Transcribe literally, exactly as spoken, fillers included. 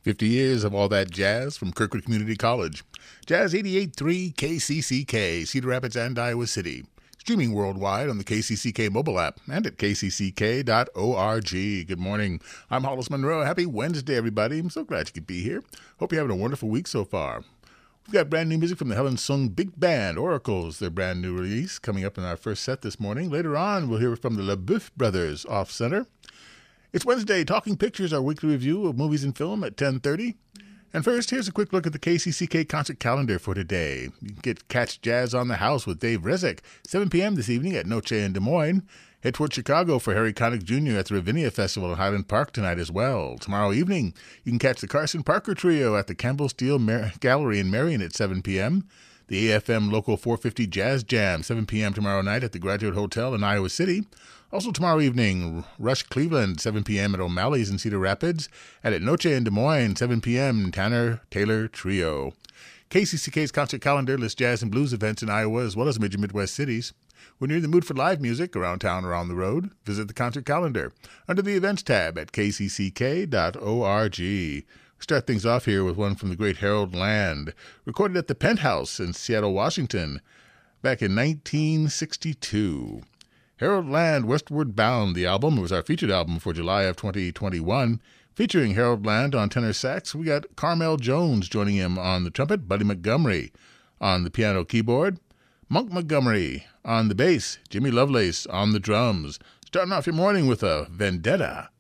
fifty years of all that jazz from Kirkwood Community College. Jazz eighty-eight point three K C C K, Cedar Rapids and Iowa City. Streaming worldwide on the K C C K mobile app and at k c c k dot org. Good morning. I'm Hollis Monroe. Happy Wednesday, everybody. I'm so glad you could be here. Hope you're having a wonderful week so far. We've got brand new music from the Helen Sung Big Band, Oracles, their brand new release, coming up in our first set this morning. Later on, we'll hear from the LaBeouf Brothers off center. It's Wednesday, Talking Pictures, our weekly review of movies and film at ten thirty. And first, here's a quick look at the K C C K concert calendar for today. You can get Catch Jazz on the House with Dave Rezek, seven p.m. this evening at Noche in Des Moines. Head toward Chicago for Harry Connick Junior at the Ravinia Festival in Highland Park tonight as well. Tomorrow evening, you can catch the Carson Parker Trio at the Campbell Steel Mar- Gallery in Marion at seven p.m. The A F M Local four fifty Jazz Jam, seven p.m. tomorrow night at the Graduate Hotel in Iowa City. Also tomorrow evening, Rush Cleveland, seven p.m. at O'Malley's in Cedar Rapids. And at Noche in Des Moines, seven p.m. Tanner Taylor Trio. K C C K's concert calendar lists jazz and blues events in Iowa as well as major Midwest cities. When you're in the mood for live music around town or on the road, visit the concert calendar under the events tab at k c c k dot org. Start things off here with one from the great Harold Land, recorded at the Penthouse in Seattle, Washington, back in nineteen sixty-two. Harold Land, Westward Bound, the album, was our featured album for July of twenty twenty-one. Featuring Harold Land on tenor sax, we got Carmel Jones joining him on the trumpet, Buddy Montgomery on the piano keyboard, Monk Montgomery on the bass, Jimmy Lovelace on the drums. Starting off your morning with a Vendetta.